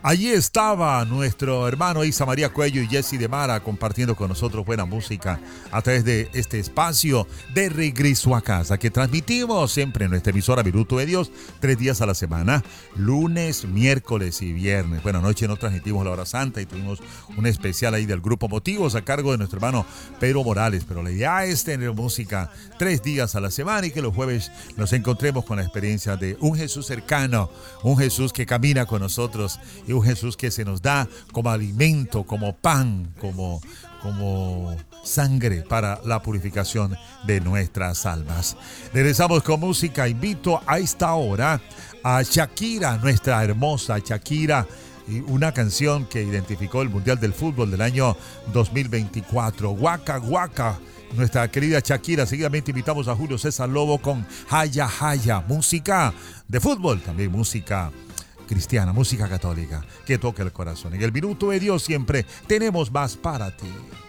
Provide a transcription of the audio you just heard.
Allí estaba nuestro hermano Isa María Cuello y Jesse de Mara compartiendo con nosotros buena música a través de este espacio de Regreso a Casa que transmitimos siempre en nuestra emisora Minuto de Dios 3 días a la semana, lunes, miércoles y viernes. Bueno, anoche no transmitimos la hora santa y tuvimos un especial ahí del grupo Motivos a cargo de nuestro hermano Pedro Morales, pero la idea es tener música 3 días a la semana y que los jueves nos encontremos con la experiencia de un Jesús cercano, un Jesús que camina con nosotros y un Jesús que se nos da como alimento, como pan, como sangre para la purificación de nuestras almas. Regresamos con música. Invito a esta hora a Shakira, nuestra hermosa Shakira, y una canción que identificó el Mundial del Fútbol del año 2024, Waka Waka. Nuestra querida Shakira. Seguidamente invitamos a Julio César Lobo con Haya Haya, música de fútbol, también música cristiana, música católica que toca el corazón. En el Minuto de Dios siempre tenemos más para ti.